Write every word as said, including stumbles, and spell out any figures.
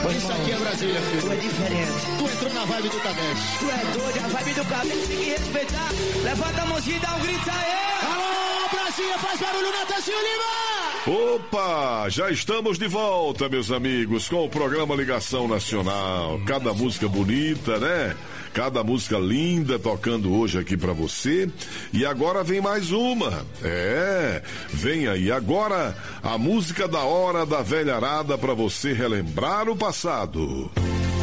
Isso aqui é Brasília, filho. Tu é diferente. Tu entrou na vibe do Cabete. Tu é doido, a vibe do Cabete tem que respeitar. Levanta a mãozinha e dá um grito aí. Alô, Brasília, faz barulho, Natanzinho Lima! Opa, já estamos de volta, meus amigos, com o programa Ligação Nacional. Cada música bonita, né? Cada música linda tocando hoje aqui pra você. E agora vem mais uma. É, vem aí agora a música da hora da velharada pra você relembrar o passado.